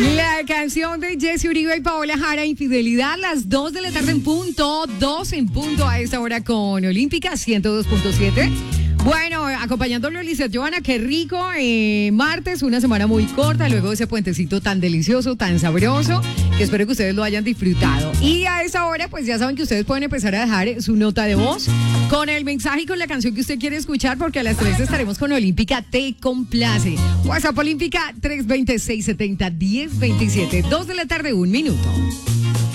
La canción de Jesse Uribe y Paola Jara, Infidelidad, las 2 de la tarde en punto, 2 en punto a esta hora con Olímpica 102.7. Bueno, acompañándolo Lizeth Joana, qué rico, martes, una semana muy corta, luego de ese puentecito tan delicioso, tan sabroso, que espero que ustedes lo hayan disfrutado. Y a esa hora, pues ya saben que ustedes pueden empezar a dejar su nota de voz con el mensaje y con la canción que usted quiere escuchar, porque a las 3 estaremos con Olímpica Te Complace. WhatsApp Olímpica 320-670-1027, 2 de la tarde, 1 minuto.